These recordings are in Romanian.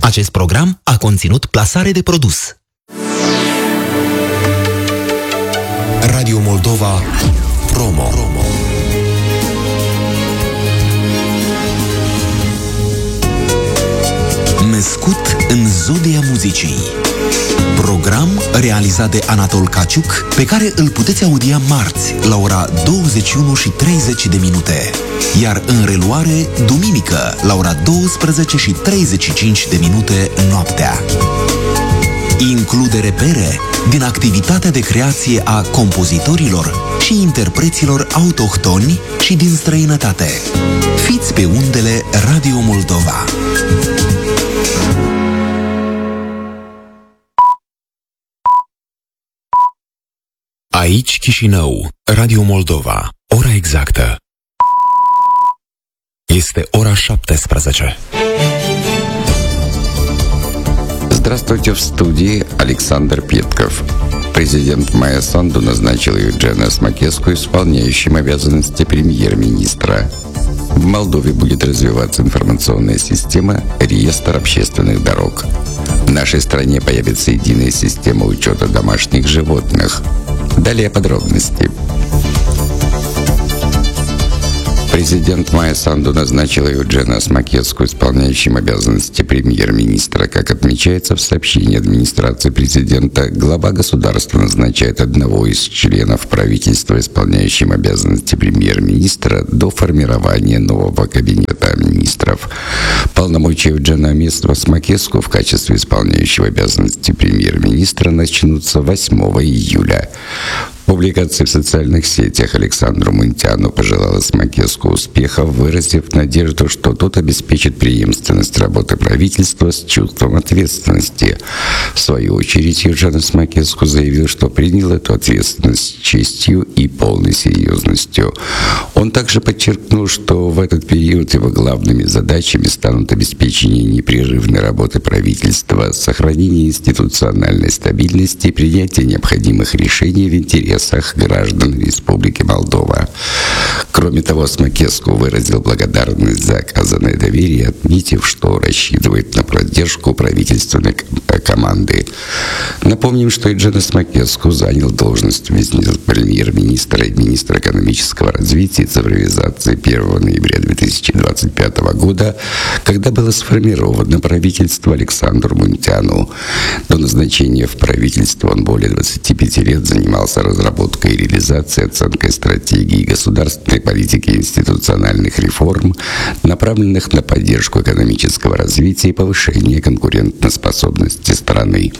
Acest program a conținut plasare de produs. Radio Moldova Promo. Născut în zodia muzicii. Program realizat de Anatol Caciuc, pe care îl puteți audia marți la ora 21:30, iar în reluare duminică la ora 12:35 noaptea. Include repere din activitatea de creație a compozitorilor și interpreților autohtoni și din străinătate. Fiți pe undele Radio Moldova. Aici Chișinău, Radio Moldova, ora exactă. Este ora 17. Здравствуйте, в студии Александр Петков. Президент Майя Санду назначил Евгена Смакеску исполняющим обязанности премьер-министра. В Молдове будет развиваться информационная система «Реестр общественных дорог». В нашей стране появится единая система учета домашних животных. Далее подробности. Президент Майя Санду назначил Евгена Смакеску исполняющим обязанности премьер-министра. Как отмечается в сообщении администрации президента, глава государства назначает одного из членов правительства исполняющим обязанности премьер-министра до формирования нового кабинета министров. Полномочия Евгена Смакеску в качестве исполняющего обязанности премьер-министра начнутся 8 июля. В публикации в социальных сетях Александру Мунтяну пожелала Смакеску успехов, выразив надежду, что тот обеспечит преемственность работы правительства с чувством ответственности. В свою очередь Евген Смакеску заявил, что принял эту ответственность с честью и полной серьезностью. Он также подчеркнул, что в этот период его главными задачами станут обеспечение непрерывной работы правительства, сохранение институциональной стабильности и принятие необходимых решений в интересах граждан Республики Молдова. Кроме того, Смакеску выразил благодарность за оказанное доверие, отметив, что рассчитывает на поддержку правительственной команды. Напомним, что Евген Смакеску занял должность премьер-министра и министра экономического развития и цифровизации 1 ноября 2025 года, когда было сформировано правительство Александру Мунтяну. До назначения в правительство он более 25 лет занимался разработкой и реализацией, оценкой стратегии государственной политики и институциональных реформ, направленных на поддержку экономического развития и повышение конкурентоспособности страны.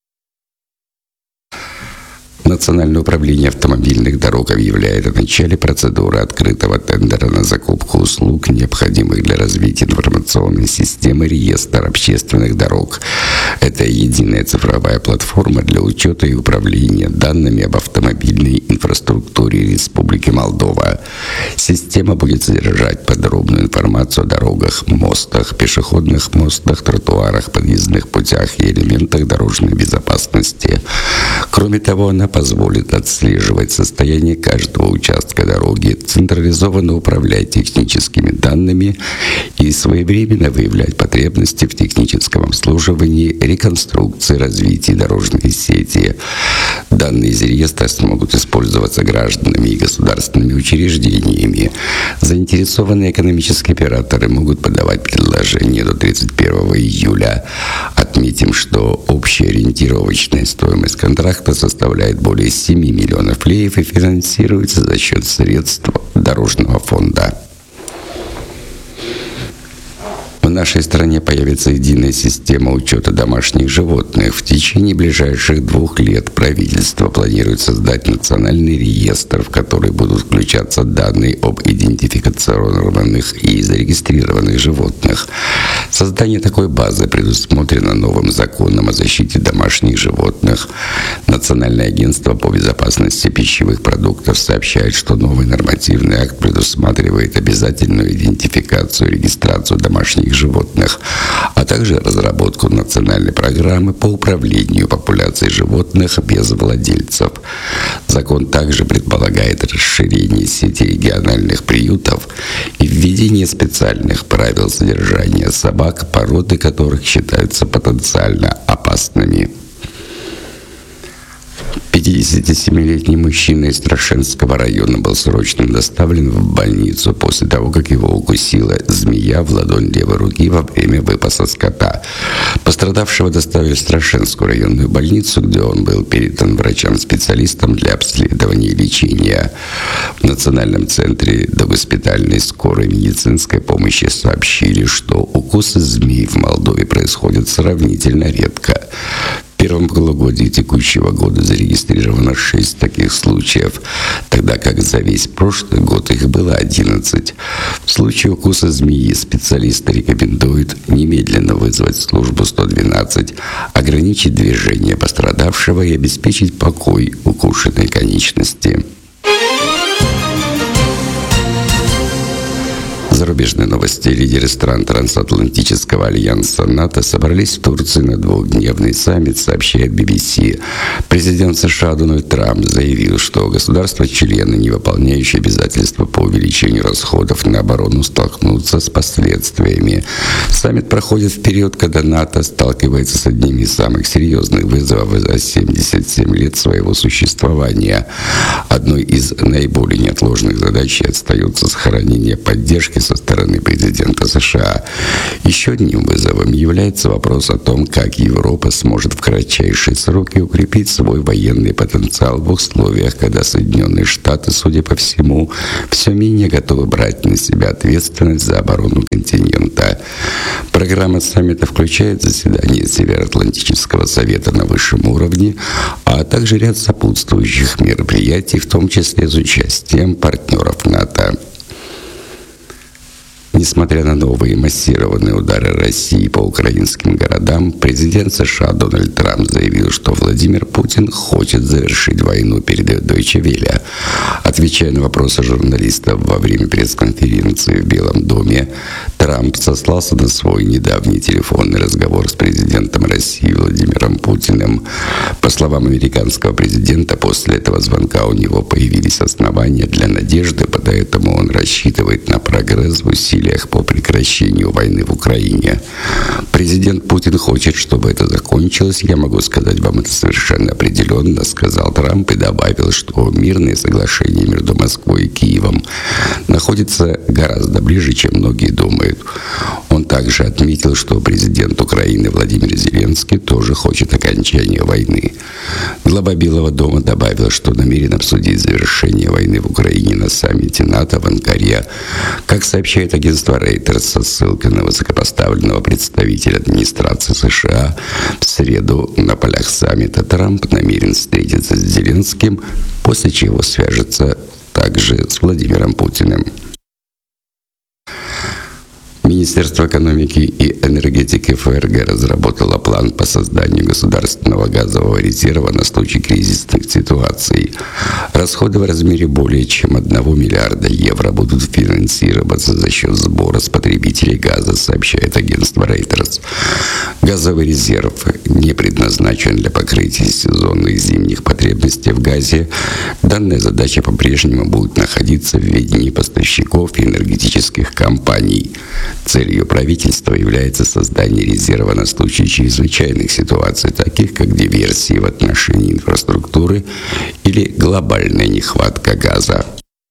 Национальное управление автомобильных дорог объявляет о начале процедуры открытого тендера на закупку услуг, необходимых для развития информационной системы «Реестр общественных дорог». Это единая цифровая платформа для учета и управления данными об автомобильной инфраструктуре Республики Молдова. Система будет содержать подробную информацию о дорогах, мостах, пешеходных мостах, тротуарах, подъездных путях и элементах дорожной безопасности. Кроме того, она позволит отслеживать состояние каждого участка дороги, централизованно управлять техническими данными и своевременно выявлять потребности в техническом обслуживании, реконструкции, развитии дорожной сети. Данные из реестра смогут использоваться гражданами и государственными учреждениями. Заинтересованные экономические операторы могут подавать предложения до 31 июля. Отметим, что общая ориентировочная стоимость контракта составляет более 7 миллионов леев и финансируется за счет средств Дорожного фонда. В нашей стране появится единая система учета домашних животных. В течение ближайших 2 лет правительство планирует создать национальный реестр, в который будут включаться данные об идентифицированных и зарегистрированных животных. Создание такой базы предусмотрено новым законом о защите домашних животных. Национальное агентство по безопасности пищевых продуктов сообщает, что новый нормативный акт предусматривает обязательную идентификацию и регистрацию домашних животных, а а также разработку национальной программы по управлению популяцией животных без владельцев. Закон также предполагает расширение сети региональных приютов и введение специальных правил содержания собак, породы которых считаются потенциально опасными. 57-летний мужчина из Страшенского района был срочно доставлен в больницу после того, как его укусила змея в ладонь левой руки во время выпаса скота. Пострадавшего доставили в Страшенскую районную больницу, где он был передан врачам-специалистам для обследования и лечения. В Национальном центре догоспитальной скорой медицинской помощи сообщили, что укусы змей в Молдове происходят сравнительно редко. В первом полугодии текущего года зарегистрировано 6 таких случаев, тогда как за весь прошлый год их было 11. В случае укуса змеи специалисты рекомендуют немедленно вызвать службу 112, ограничить движение пострадавшего и обеспечить покой укушенной конечности. Зарубежные новости. Лидеры стран Трансатлантического альянса НАТО собрались в Турции на двухдневный саммит, сообщает BBC. Президент США Дональд Трамп заявил, что государства-члены, не выполняющие обязательства по увеличению расходов на оборону, столкнутся с последствиями. Саммит проходит в период, когда НАТО сталкивается с одним из самых серьезных вызовов за 77 лет своего существования. Одной из наиболее неотложных задач остается сохранение поддержки со стороны президента США. Еще одним вызовом является вопрос о том, как Европа сможет в кратчайшие сроки укрепить свой военный потенциал в условиях, когда Соединенные Штаты, судя по всему, все менее готовы брать на себя ответственность за оборону континента. Программа саммита включает заседание Североатлантического совета на высшем уровне, а также ряд сопутствующих мероприятий, в том числе с участием партнеров НАТО. Несмотря на новые массированные удары России по украинским городам, президент США Дональд Трамп заявил, что Владимир Путин хочет завершить войну, передает Deutsche Welle. Отвечая на вопросы журналистов во время пресс-конференции в Белом доме, Трамп сослался на свой недавний телефонный разговор с президентом России Владимиром Путиным. По словам американского президента, после этого звонка у него появились основания для надежды, поэтому он рассчитывает на прогресс в усилиях по прекращению войны в Украине. Президент Путин хочет, чтобы это закончилось. Я могу сказать вам это совершенно определенно, сказал Трамп и добавил, что мирные соглашения между Москвой и Киевом находятся гораздо ближе, чем многие думают. Он также отметил, что президент Украины Владимир Зеленский тоже хочет окончания войны. Глава Белого дома добавил, что намерен обсудить завершение войны в Украине на саммите НАТО в Анкаре. Как сообщает агентство Reuters со ссылкой на высокопоставленного представителя администрации США, в среду на полях саммита Трамп намерен встретиться с Зеленским, после чего свяжется также с Владимиром Путиным. Министерство экономики и энергетики ФРГ разработало план по созданию государственного газового резерва на случай кризисных ситуаций. Расходы в размере более чем 1 миллиарда евро будут финансироваться за счет сбора с потребителей газа, сообщает агентство Reuters. Газовый резерв не предназначен для покрытия сезонных зимних потребностей в газе. Данная задача по-прежнему будет находиться в ведении поставщиков и энергетических компаний. Целью правительства является создание резерва на случай чрезвычайных ситуаций, таких как диверсии в отношении инфраструктуры или глобальная нехватка газа.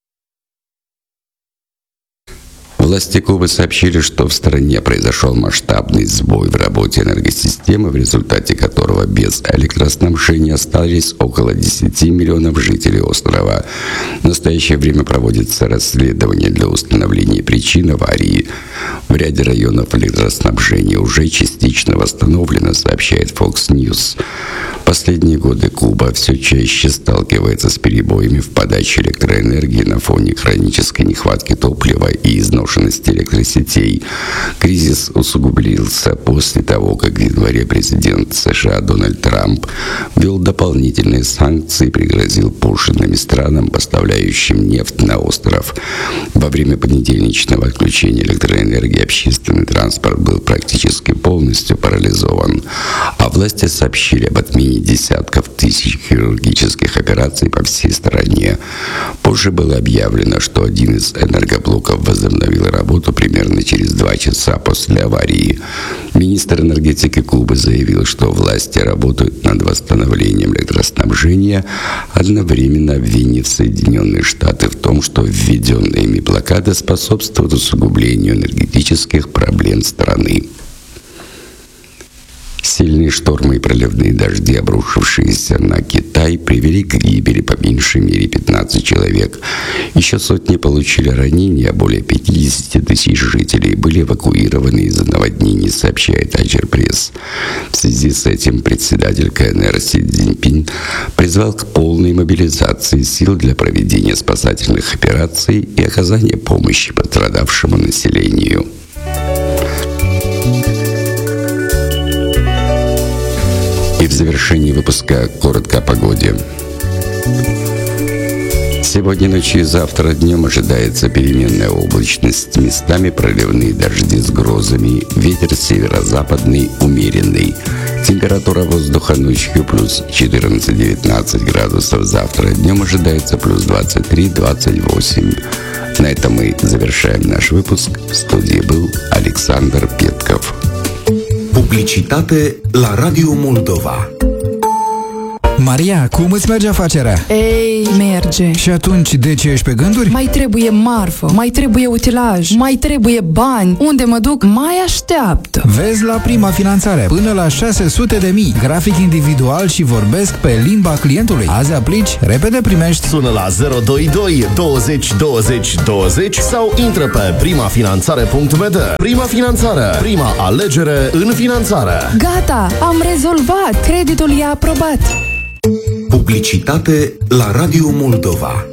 Власти Кубы сообщили, что в стране произошел масштабный сбой в работе энергосистемы, в результате которого без электроснабжения остались около 10 миллионов жителей острова. В настоящее время проводится расследование для установления причин аварии. В ряде районов электроснабжение уже частично восстановлено, сообщает Fox News. последние годы Куба все чаще сталкивается с перебоями в подаче электроэнергии на фоне хронической нехватки топлива и изношенности электросетей. Кризис усугубился после того, как в январе президент США Дональд Трамп ввел дополнительные санкции и пригрозил пошлинами странам, поставляющим нефть на остров. Во время понедельничного отключения электроэнергии общественный транспорт был практически полностью парализован, а власти сообщили об отмене десятков тысяч хирургических операций по всей стране. Позже было объявлено, что один из энергоблоков возобновил работу примерно через 2 часа после аварии. Министр энергетики Кубы заявил, что власти работают над восстановлением электроснабжения, одновременно обвинив Соединенные Штаты в том, что введенная ими блокада способствует усугублению энергетических проблем страны. Сильные штормы и проливные дожди, обрушившиеся на Китай, привели к гибели по меньшей мере 15 человек. Еще сотни получили ранения, а более 50 тысяч жителей были эвакуированы из-за наводнений, сообщает Аджер-пресс. В связи с этим председатель КНР Си Цзиньпин призвал к полной мобилизации сил для проведения спасательных операций и оказания помощи пострадавшему населению. И в завершении выпуска коротко о погоде. Сегодня ночью и завтра днем ожидается переменная облачность, местами проливные дожди с грозами, ветер северо-западный умеренный. Температура воздуха ночью плюс 14-19 градусов, завтра днем ожидается плюс 23-28. На этом мы завершаем наш выпуск. В студии был Александр Петков. Publicitate la Radio Moldova. Maria, cum îți merge afacerea? Ei, merge. Și atunci, de ce ești pe gânduri? Mai trebuie marfă, mai trebuie utilaj, mai trebuie bani. Unde mă duc, mai așteaptă. Vezi la Prima Finanțare. Până la 600.000. Grafic individual și vorbesc pe limba clientului. Azi aplici, repede primești. Sună la 022 20 20 20 sau intră pe primafinanțare.md. Prima Finanțare. Prima alegere în finanțare. Gata, am rezolvat. Creditul e aprobat. Publicitate la Radio Moldova.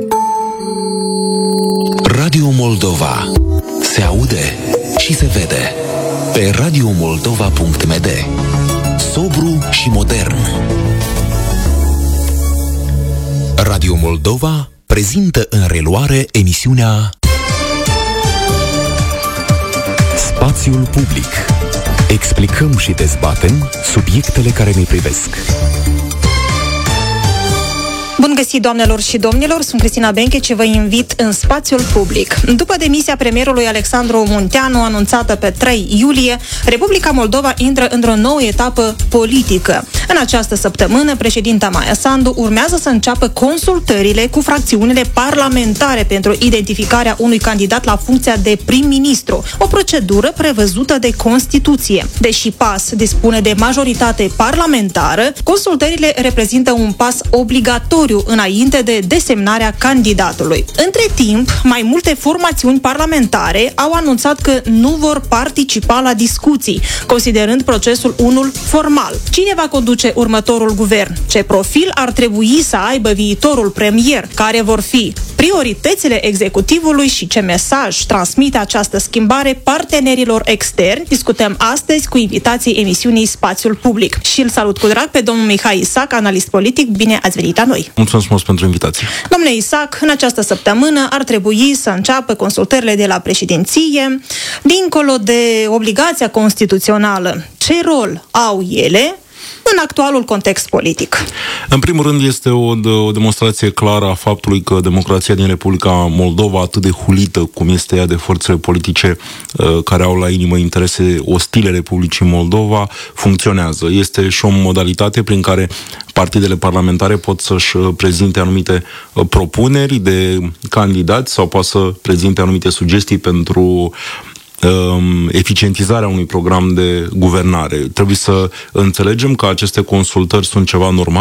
Radio Moldova. Se aude și se vede. Pe radiomoldova.md. Sobru și modern. Radio Moldova prezintă în reluare emisiunea Spațiul public. Explicăm și dezbatem subiectele care ne privesc. Bun găsit, doamnelor și domnilor, sunt Cristina Benche și vă invit în spațiul public. După demisia premierului Alexandru Munteanu, anunțată pe 3 iulie, Republica Moldova intră într-o nouă etapă politică. În această săptămână, președinta Maia Sandu urmează să înceapă consultările cu fracțiunile parlamentare pentru identificarea unui candidat la funcția de prim-ministru, o procedură prevăzută de Constituție. Deși PAS dispune de majoritate parlamentară, consultările reprezintă un pas obligatoriu înainte de desemnarea candidatului. Între timp, mai multe formațiuni parlamentare au anunțat că nu vor participa la discuții, considerând procesul unul formal. Cine va conduce următorul guvern? Ce profil ar trebui să aibă viitorul premier? Care vor fi prioritățile executivului și ce mesaj transmite această schimbare partenerilor externi? Discutăm astăzi cu invitații emisiunii Spațiul Public. Și îl salut cu drag pe domnul Mihai Isac, analist politic. Bine ați venit la noi! Mulțumesc frumos pentru invitație. Domnule Isac, în această săptămână ar trebui să înceapă consultările de la președinție. Dincolo de obligația constituțională, ce rol au ele în actualul context politic? În primul rând, este o demonstrație clară a faptului că democrația din Republica Moldova, atât de hulită cum este ea de forțele politice care au la inimă interese ostile Republicii Moldova, funcționează. Este și o modalitate prin care partidele parlamentare pot să-și prezinte anumite propuneri de candidați sau pot să prezinte anumite sugestii pentru eficientizarea unui program de guvernare. Trebuie să înțelegem că aceste consultări sunt ceva normal,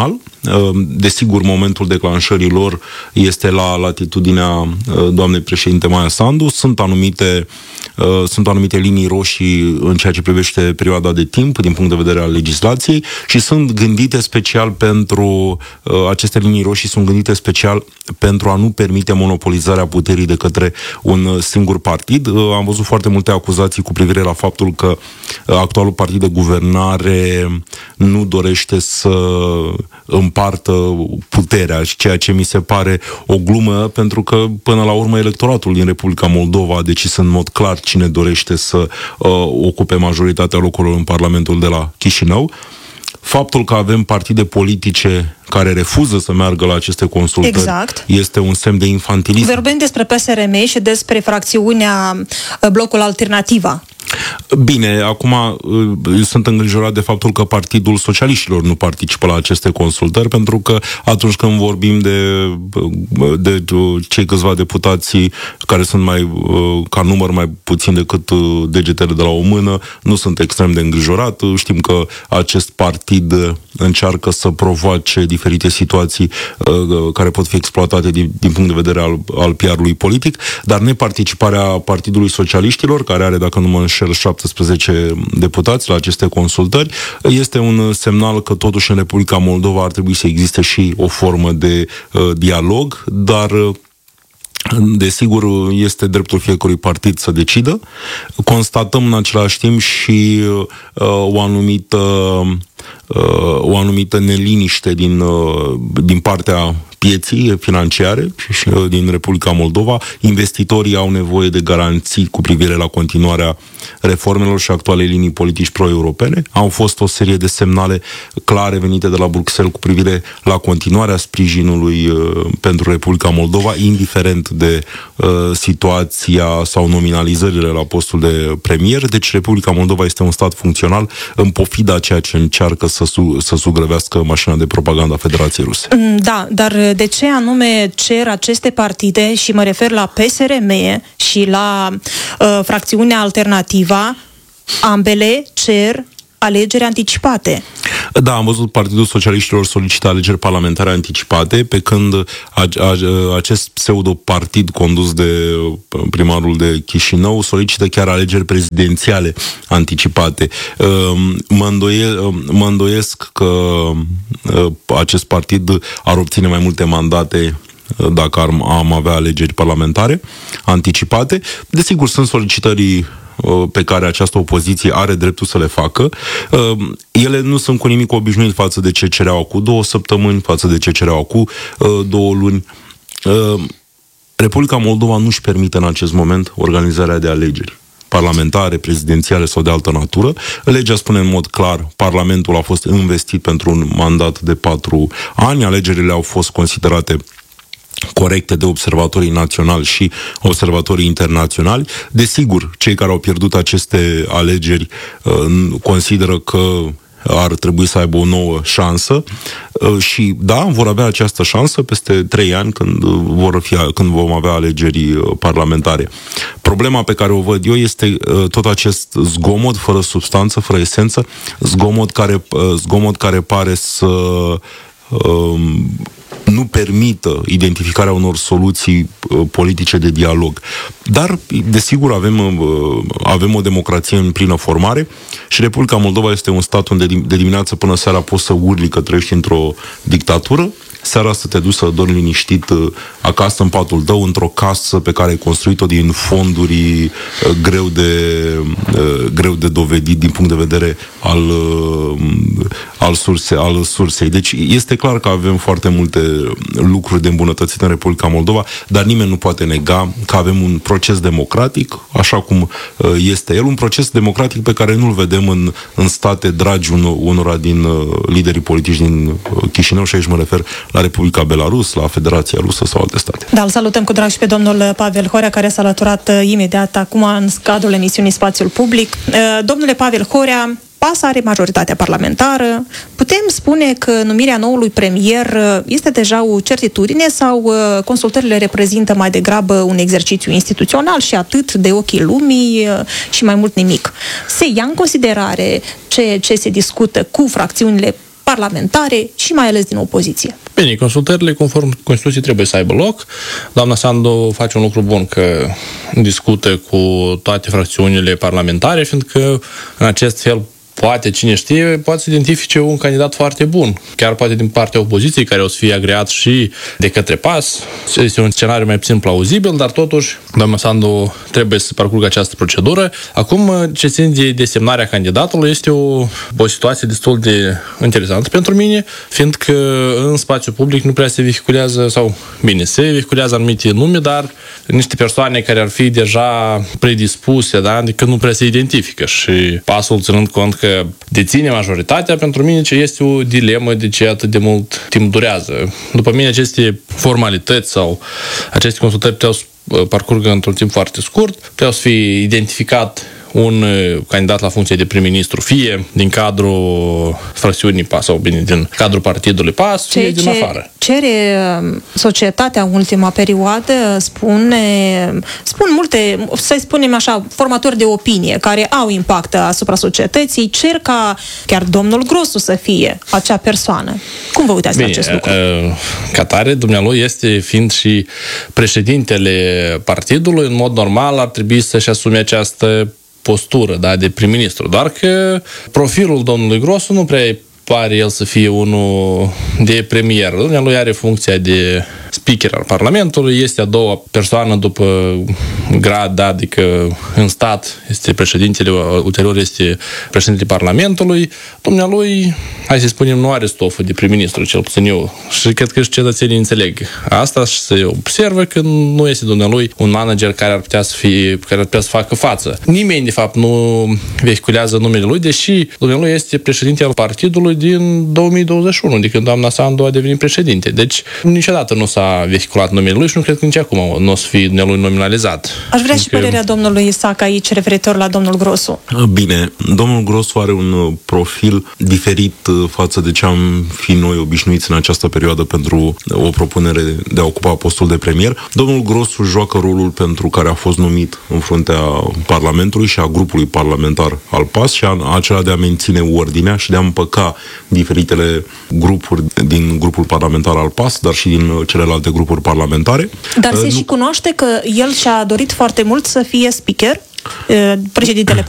Desigur, momentul declanșării lor este la latitudinea doamnei președinte Maia Sandu. Sunt anumite linii roșii în ceea ce privește perioada de timp din punct de vedere al legislației și sunt gândite special pentru aceste linii roșii sunt gândite special pentru a nu permite monopolizarea puterii de către un singur partid. Am văzut foarte multe acuzații cu privire la faptul că actualul partid de guvernare nu dorește să împartă puterea, ceea ce mi se pare o glumă, pentru că până la urmă electoratul din Republica Moldova a decis în mod clar cine dorește să ocupe majoritatea locurilor în Parlamentul de la Chișinău. Faptul că avem partide politice care refuză să meargă la aceste consultări este un semn de infantilism. Vorbim despre PSRM și despre fracțiunea Blocul Alternativa. Bine, acum sunt îngrijorat de faptul că Partidul Socialiștilor nu participă la aceste consultări, pentru că atunci când vorbim de cei câțiva deputați care sunt ca număr mai puțin decât degetele de la o mână, nu sunt extrem de îngrijorat. Știm că acest partid încearcă să provoace diferite situații care pot fi exploatate din punct de vedere al PR-ului politic, dar neparticiparea Partidului Socialiștilor, care are, dacă nu mă înșel, 17 deputați la aceste consultări, este un semnal că totuși în Republica Moldova ar trebui să existe și o formă de dialog, dar desigur este dreptul fiecărui partid să decidă. Constatăm în același timp și o anumită neliniște din partea pieții financiare și din Republica Moldova. Investitorii au nevoie de garanții cu privire la continuarea reformelor și actuale linii politici pro-europene. Au fost o serie de semnale clare venite de la Bruxelles cu privire la continuarea sprijinului pentru Republica Moldova, indiferent de situația sau nominalizările la postul de premier. Deci Republica Moldova este un stat funcțional în pofida ceea ce încearcă să zugrăvească mașina de propagandă a Federației Ruse. Da, dar de ce anume cer aceste partide, și mă refer la PSRM și la fracțiunea Alternativa, ambele cer alegeri anticipate? Da, am văzut Partidul Socialiștilor solicită alegeri parlamentare anticipate, pe când acest pseudo-partid condus de primarul de Chișinău solicită chiar alegeri prezidențiale anticipate. Mă îndoiesc că acest partid ar obține mai multe mandate dacă am avea alegeri parlamentare anticipate. Desigur, sunt solicitării pe care această opoziție are dreptul să le facă. Ele nu sunt cu nimic obișnuit față de ce cereau acum 2 săptămâni, față de ce cereau acum 2 luni. Republica Moldova nu își permite în acest moment organizarea de alegeri parlamentare, prezidențiale sau de altă natură. Legea spune în mod clar, Parlamentul a fost investit pentru un mandat de 4 ani, alegerile au fost considerate corecte de observatorii naționali și observatorii internaționali. Desigur, cei care au pierdut aceste alegeri consideră că ar trebui să aibă o nouă șansă și da, vor avea această șansă peste 3 ani când vom avea alegeri parlamentare. Problema pe care o văd eu este tot acest zgomot fără substanță, fără esență, zgomot care pare să nu permită identificarea unor soluții politice de dialog. Dar, desigur, avem o democrație în plină formare și Republica Moldova este un stat unde de dimineață până seara poți să urli că trăiești într-o dictatură, seara să te duci să dormi liniștit acasă în patul tău, într-o casă pe care ai construit-o din fonduri greu de dovedit din punct de vedere al sursei. Deci este clar că avem foarte multe lucruri de îmbunătățit în Republica Moldova, dar nimeni nu poate nega că avem un proces democratic, așa cum este el, un proces democratic pe care nu-l vedem în state dragi unora din liderii politici din Chișinău, și aici mă refer la Republica Belarus, la Federația Rusă sau alte state. Da, îl salutăm cu drag și pe domnul Pavel Horea, care s-a alăturat imediat acum în cadrul emisiunii Spațiul Public. Domnule Pavel Horea, PAS are majoritatea parlamentară. Putem spune că numirea noului premier este deja o certitudine sau consultările reprezintă mai degrabă un exercițiu instituțional și atât de ochii lumii și mai mult nimic? Se ia în considerare ce se discută cu fracțiunile parlamentare și mai ales din opoziție. Bine, consultările conform Constituției trebuie să aibă loc. Doamna Sandu face un lucru bun că discută cu toate fracțiunile parlamentare, fiindcă în acest fel poate, cine știe, poate să identifice un candidat foarte bun. Chiar poate din partea opoziției, care o să fie agreat și de către PAS. Este un scenariu mai puțin plauzibil, dar totuși doamna Sandu trebuie să parcurgă această procedură. Acum, ce ține de desemnarea candidatului, este o situație destul de interesantă pentru mine, fiindcă în spațiu public nu prea se vehiculează, sau bine, se vehiculează anumite nume, dar niște persoane care ar fi deja predispuse, da? Adică nu prea se identifică și PAS-ul, ținând cont că deține majoritatea, pentru mine ce este o dilemă de ce atât de mult timp durează. După mine aceste formalități sau aceste consultări puteau să parcurgă într-un timp foarte scurt, puteau să fie identificat un candidat la funcție de prim-ministru, fie din cadrul fracțiunii PAS sau bine din cadrul partidului PAS, fie din afară. Cere societatea în ultima perioadă, spun multe, să spunem așa, formatori de opinie care au impact asupra societății, cer ca chiar domnul Grosu să fie acea persoană. Cum vă uitați la acest lucru? Ca tare, dumnealui este fiind și președintele partidului, în mod normal ar trebui să-și asume această postură, da, de prim-ministru, doar că profilul domnului Grosu nu prea pare el să fie unul de premier. Dumnealui are funcția de speaker al Parlamentului, este a doua persoană după grad, adică în stat este președintele, ulterior este președintele Parlamentului. Dumnealui, hai să spunem, nu are stofă de prim-ministru, cel puțin eu. Și cred că și cetățenii înțeleg asta și se observă că nu este dumnealui un manager care ar putea să facă față. Nimeni, de fapt, nu vehiculează numele lui, deși dumnealui este președinte al partidului din 2021, de când doamna Sandu a devenit președinte. Deci, niciodată nu s-a vehiculat numele lui și nu cred că nici acum nu o să fie dumnealui nominalizat. Aș vrea și părerea domnului Isac aici, referitor la domnul Grosu. Bine, domnul Grosu are un profil diferit față de ce am fi noi obișnuiți în această perioadă pentru o propunere de a ocupa postul de premier. Domnul Grosu joacă rolul pentru care a fost numit în fruntea Parlamentului și a grupului parlamentar al PAS și acela de a menține ordinea și de a împăca diferitele grupuri din grupul parlamentar al PAS, dar și din celelalte grupuri parlamentare. Dar se și cunoaște că el și-a dorit foarte mult să fie speaker, președintele